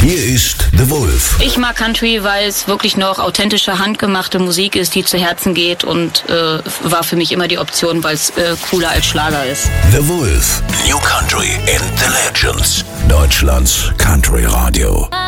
Hier ist The Wolf. Ich mag Country, weil es wirklich noch authentische, handgemachte Musik ist, die zu Herzen geht und war für mich immer die Option, weil es cooler als Schlager ist. The Wolf. New Country and the Legends. Deutschlands Country Radio.